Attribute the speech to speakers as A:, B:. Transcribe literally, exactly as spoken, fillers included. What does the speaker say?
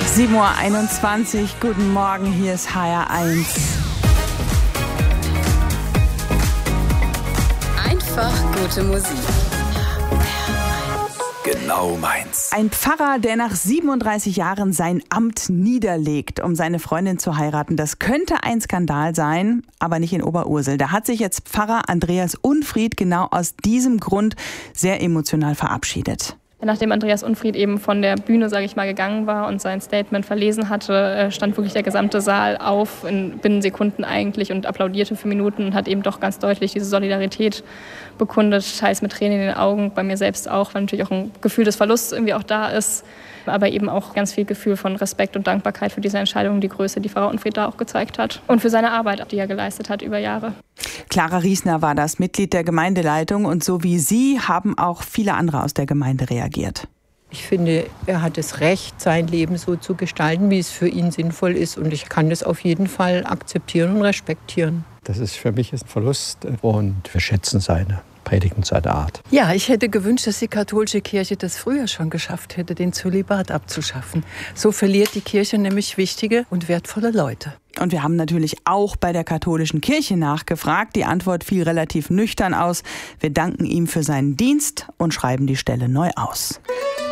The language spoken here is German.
A: sieben Uhr einundzwanzig, guten Morgen, hier ist H R eins.
B: Einfach gute Musik.
C: Genau meins.
A: Ein Pfarrer, der nach siebenunddreißig Jahren sein Amt niederlegt, um seine Freundin zu heiraten. Das könnte ein Skandal sein, aber nicht in Oberursel. Da hat sich jetzt Pfarrer Andreas Unfried genau aus diesem Grund sehr emotional verabschiedet.
D: Nachdem Andreas Unfried eben von der Bühne, sage ich mal, gegangen war und sein Statement verlesen hatte, stand wirklich der gesamte Saal auf, in binnen Sekunden eigentlich, und applaudierte für Minuten und hat eben doch ganz deutlich diese Solidarität bekundet, teils mit Tränen in den Augen, bei mir selbst auch, weil natürlich auch ein Gefühl des Verlusts irgendwie auch da ist, aber eben auch ganz viel Gefühl von Respekt und Dankbarkeit für diese Entscheidung, die Größe, die Pfarrer Unfried da auch gezeigt hat und für seine Arbeit, die er geleistet hat über Jahre.
A: Clara Riesner war das, Mitglied der Gemeindeleitung, und so wie sie haben auch viele andere aus der Gemeinde reagiert.
E: Ich finde, er hat das Recht, sein Leben so zu gestalten, wie es für ihn sinnvoll ist, und ich kann das auf jeden Fall akzeptieren und respektieren.
F: Das ist für mich ein Verlust und wir schätzen seine Predigten, seine Art.
G: Ja, ich hätte gewünscht, dass die katholische Kirche das früher schon geschafft hätte, den Zölibat abzuschaffen. So verliert die Kirche nämlich wichtige und wertvolle Leute.
A: Und wir haben natürlich auch bei der katholischen Kirche nachgefragt. Die Antwort fiel relativ nüchtern aus. Wir danken ihm für seinen Dienst und schreiben die Stelle neu aus.